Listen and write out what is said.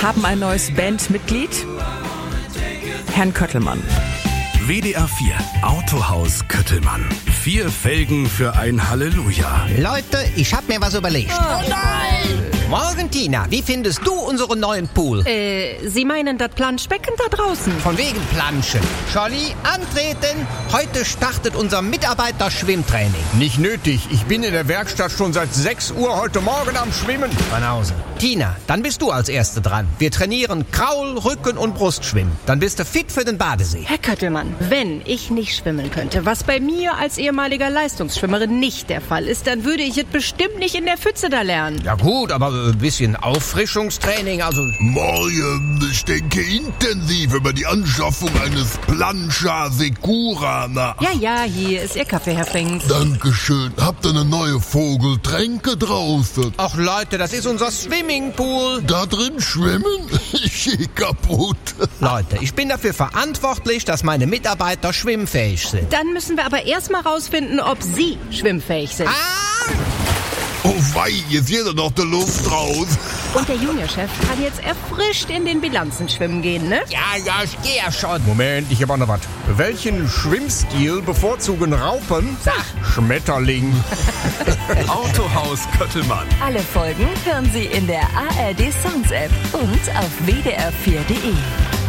haben ein neues Bandmitglied, Herrn Köttelmann. WDR 4 Autohaus Köttelmann. 4 Felgen für ein Halleluja. Leute, ich hab mir was überlegt. Oh nein! Morgen, Tina, wie findest du unseren neuen Pool? Sie meinen das Planschbecken da draußen? Von wegen Planschen. Scholli, antreten. Heute startet unser Mitarbeiter-Schwimmtraining. Nicht nötig. Ich bin in der Werkstatt schon seit 6 Uhr heute Morgen am Schwimmen. Banause. Tina, dann bist du als Erste dran. Wir trainieren Kraul-, Rücken- und Brustschwimmen. Dann bist du fit für den Badesee. Herr Köttelmann, wenn ich nicht schwimmen könnte, was bei mir als ehemaliger Leistungsschwimmerin nicht der Fall ist, dann würde ich es bestimmt nicht in der Pfütze da lernen. Ja gut, aber ein bisschen Auffrischungstraining, also... Morgen, ich denke intensiv über die Anschaffung eines Planscher Secura nach. Ja, hier ist Ihr Kaffee, Herr Frings. Dankeschön. Habt ihr eine neue Vogeltränke draußen? Ach Leute, das ist unser Swimmingpool. Da drin schwimmen? Ich geh kaputt. Leute, ich bin dafür verantwortlich, dass meine Mitarbeiter schwimmfähig sind. Dann müssen wir aber erstmal rausfinden, ob Sie schwimmfähig sind. Oh wei, jetzt geht doch noch die Luft raus. Und der Juniorchef kann jetzt erfrischt in den Bilanzen schwimmen gehen, ne? Ja, ich gehe ja schon. Moment, ich habe auch noch was. Welchen Schwimmstil bevorzugen Raupen? Sag. Schmetterling. Autohaus Köttelmann. Alle Folgen hören Sie in der ARD Sounds App und auf wdr4.de.